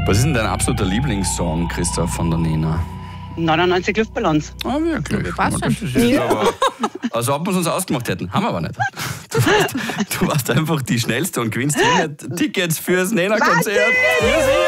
Was ist denn dein absoluter Lieblingssong, Christoph von der Nena? 99 Luftballons. Ah, wirklich? Ja, passt Das ist jetzt aber, also ob wir es uns ausgemacht hätten. Haben wir aber nicht. Du warst einfach die Schnellste und gewinnst hier Tickets fürs Nena-Konzert.